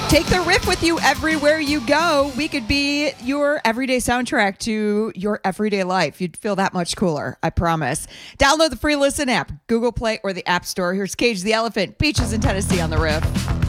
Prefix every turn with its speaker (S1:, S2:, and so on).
S1: Take the riff with you everywhere you go. We could be your everyday soundtrack to your everyday life. You'd feel that much cooler, I promise. Download the free Listen app, Google Play, or the App Store. Here's Cage the Elephant, Beaches in Tennessee on the Riff.